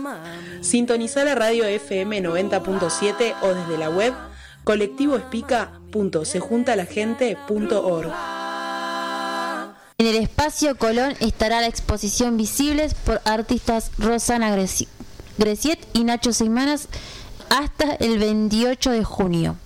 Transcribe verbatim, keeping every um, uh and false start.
Sintonizá la radio F M noventa punto siete o desde la web colectivoespica punto se junta la gente punto org. En el Espacio Colón estará la exposición Visibles por artistas Rosana Greci- Greciet y Nacho Seimanas hasta el veintiocho de junio.